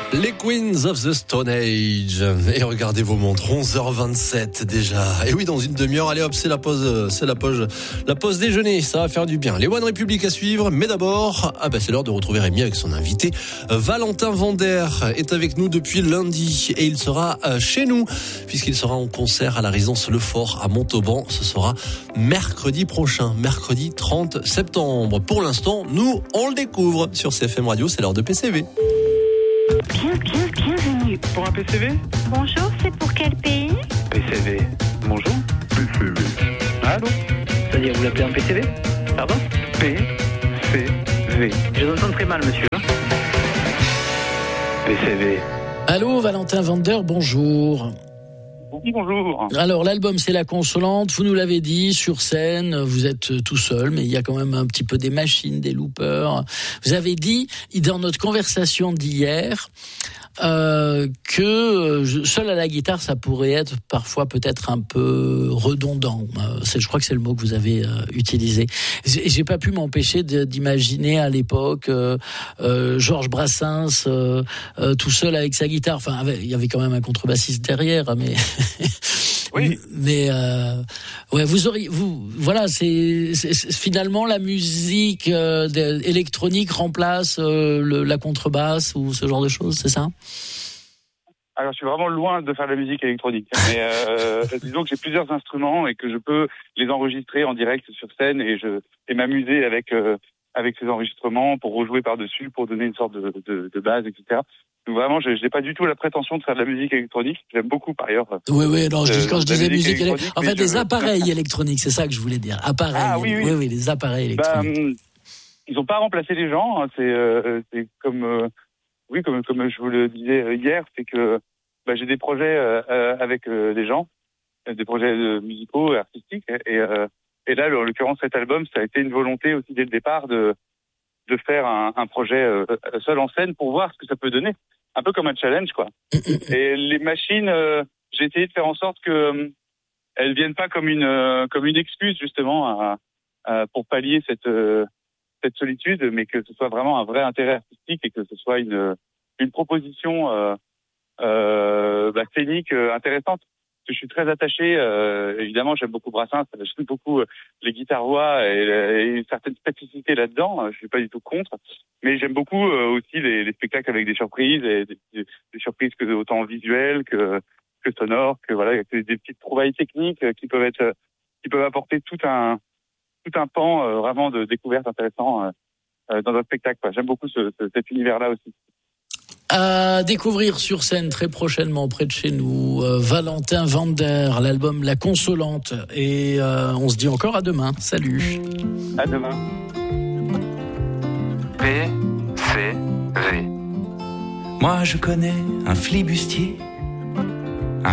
Les Queens of the Stone Age. Et regardez vos montres, 11h27 déjà. Et oui, dans une demi-heure, allez hop, c'est la pause déjeuner. Ça va faire du bien. Les One Republic à suivre. Mais d'abord, c'est l'heure de retrouver Rémi avec son invité. Valentin Vander est avec nous depuis lundi. Et il sera chez nous, puisqu'il sera en concert à la résidence Le Fort à Montauban. Ce sera mercredi prochain, mercredi 30 septembre. Pour l'instant, nous, on le découvre sur CFM Radio. C'est l'heure de PCV. Bienvenue. Pour un PCV ? Bonjour, c'est pour quel pays ? PCV. Bonjour. PCV. Allô ? C'est-à-dire, vous l'appelez un PCV ? Pardon ? PCV. Je vous entends très mal, monsieur. PCV. Allô, Valentin Vander, bonjour. Oui, bonjour. Alors, l'album, c'est La Consolante. Vous nous l'avez dit, sur scène, vous êtes tout seul, mais il y a quand même un petit peu des machines, des loopers. Vous avez dit, dans notre conversation d'hier, que seul à la guitare, ça pourrait être parfois peut-être un peu redondant. Je crois que c'est le mot que vous avez utilisé. J'ai pas pu m'empêcher d'imaginer à l'époque Georges Brassens tout seul avec sa guitare. Enfin, il y avait quand même un contrebassiste derrière, mais oui. Mais ouais, voilà, c'est finalement la musique électronique remplace la contrebasse ou ce genre de choses, c'est ça? Alors, je suis vraiment loin de faire de la musique électronique. Mais disons que j'ai plusieurs instruments et que je peux les enregistrer en direct sur scène et m'amuser avec ces enregistrements pour rejouer par-dessus, pour donner une sorte de base, etc. Donc vraiment, je n'ai pas du tout la prétention de faire de la musique électronique. J'aime beaucoup, par ailleurs. Oui, non, quand je disais musique électronique, en fait, les appareils électroniques, c'est ça que je voulais dire. Appareils. Ah oui, les appareils électroniques. Ils n'ont pas remplacé les gens. Hein. C'est comme je vous le disais hier, c'est que j'ai des projets avec des gens, des projets musicaux, artistiques, et là, en l'occurrence, cet album, ça a été une volonté aussi dès le départ de faire un projet seul en scène pour voir ce que ça peut donner, un peu comme un challenge, quoi. Et les machines, j'ai essayé de faire en sorte que elles viennent pas comme une excuse justement pour pallier cette solitude, mais que ce soit vraiment un vrai intérêt artistique et que ce soit une proposition scénique intéressante. Je suis très attaché, évidemment, j'aime beaucoup Brassens, j'aime beaucoup les guitares-voix et certaines spécificités là-dedans. Je suis pas du tout contre, mais j'aime beaucoup aussi les spectacles avec des surprises, et des surprises que autant visuelles que sonores, que voilà, des petites trouvailles techniques qui peuvent apporter tout un pan vraiment de découverte intéressant dans un spectacle. J'aime beaucoup cet univers-là aussi. À découvrir sur scène très prochainement près de chez nous, Valentin Vander, l'album La Consolante. Et on se dit encore à demain. Salut. À demain. PCV. Moi je connais un flibustier